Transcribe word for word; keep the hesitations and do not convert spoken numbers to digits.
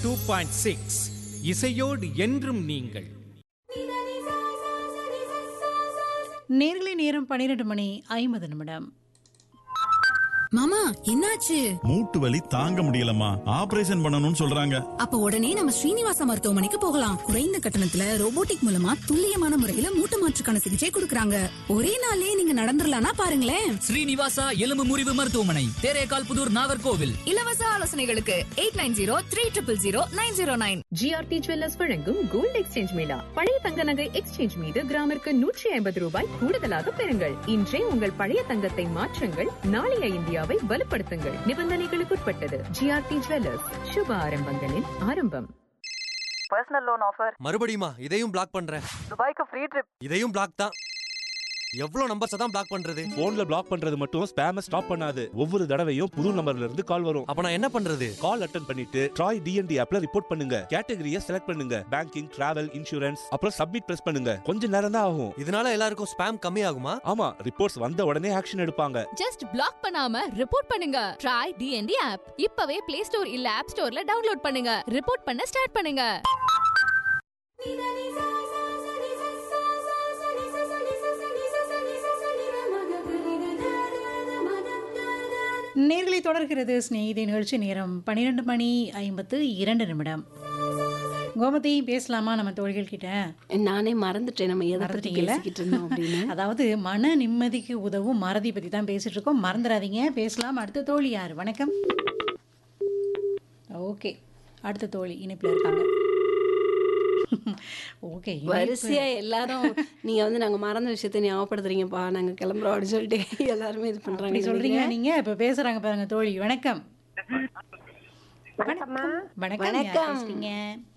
Two point six இசையோடு என்றும் நீங்கள். நேர்களை நேரம் பன்னிரண்டு மணி ஐம்பது நிமிடம். மாமா என்னாச்சு? மூட்டு வலி தாங்க முடியலம்மா, ஆபரேஷன் பண்ணணும்னு சொல்றாங்க. அப்ப உடனே நம்ம ஸ்ரீனிவாசா மருத்துவமனைக்கு போகலாம். குறைந்த கட்டணத்துல ரோபோட்டிக் மூலமா துல்லியமான முறையில மூட்டு மாற்றுக்கான சிகிச்சை கொடுக்கறாங்க. ஒரே நாள்லயே நீங்க நடந்துடலாம்னா பாருங்களேன். ஸ்ரீனிவாசா எலும்பு முறிவு மருத்துவமனை, தேரேகால் புதூர், நாகர்கோவில். இலவச ஆலோசனைகளுக்கு eight nine zero three triple zero nine zero nine. GRT jewellers வழங்கும் கோல்ட் எக்ஸ்சேஞ்ச் மேளா. பழைய தங்க நகை எக்ஸ்சேஞ்ச் மீது கிராமிற்கு நூற்றி ஐம்பது ரூபாய் கூடுதலாக பெறுங்கள். இன்றே உங்கள் பழைய தங்கத்தை மாற்றுங்கள். நாளைய இந்தியாவை வலுப்படுத்துங்கள். நிபந்தனைகளுக்குட்பட்டது. ஜிஆர்டி ஜுவல்லர்ஸ், சுப ஆரம்பங்களின் ஆரம்பம். பர்சனல் லோன் ஆஃபர் மறுபடியுமா? இதையும் பிளாக் பண்றேன். துபாய்க்கு ஃப்ரீ ட்ரிப். இதையும் பிளாக் தான். எவ்வளவு நம்பர்ஸ் தான் பிளாக் பண்றது? போன்ல பிளாக் பண்றது மட்டும் ஸ்பேம ஸ்டாப் பண்ணாது. ஒவ்வொரு தடவையும் புது நம்பர்ல இருந்து கால் வரும். அப்ப நான் என்ன பண்றது? கால் அட்டெண்ட் பண்ணிட்டு ட்ராய் டிஎன்டி ஆப்ல ரிப்போர்ட் பண்ணுங்க. கேட்டகரியை செலக்ட் பண்ணுங்க. பேங்கிங், டிராவல், இன்சூரன்ஸ், அப்புறம் சப்மிட் பிரஸ் பண்ணுங்க. கொஞ்ச நேரம் தான் ஆகும். இதனால எல்லாருக்கும் ஸ்பேம் கம்மி ஆகுமா? ஆமா, ரிப்போர்ட்ஸ் வந்த உடனே ஆக்ஷன் எடுப்பாங்க. ஜஸ்ட் பிளாக் பண்ணாம ரிப்போர்ட் பண்ணுங்க. ட்ராய் டிஎன்டி ஆப் இப்பவே பிளே ஸ்டோர் இல்ல ஆப் ஸ்டோர்ல டவுன்லோட் பண்ணுங்க. ரிப்போர்ட் பண்ண ஸ்டார்ட் பண்ணுங்க. நேர்களை தொடர்கிறது ஸ்நேகிதி நிகழ்ச்சி. நேரம் பன்னிரெண்டு மணி ஐம்பத்து இரண்டு நிமிடம். கோமதி, பேசலாமா நம்ம தோழிகள் கிட்ட? நானே மறந்துட்டேன் நம்ம எதை பத்தி பேசிக்கிட்டு இருந்தோம் அப்படின்னு. அதாவது மன நிம்மதிக்கு உதவும் மறதி பத்தி தான் பேசிட்டு இருக்கோம். மறந்துடாதீங்க, பேசலாம். அடுத்த தோழி யார்? வணக்கம். ஓகே, அடுத்த தோழி இணைப்பில் இருக்காங்க. ஓகே, வரிசையா எல்லாரும் நீங்க வந்து நாங்க மறந்த விஷயத்தை ஞாபகப்படுத்துறீங்கப்பா, நாங்க கிளம்புறோம் அப்படின்னு சொல்லிட்டு எல்லாருமே இது பண்றாங்க. சொல்றீங்க நீங்க. இப்ப பேசுறாங்க பாருங்க தோழி. வணக்கம். வணக்கம். வணக்கம்.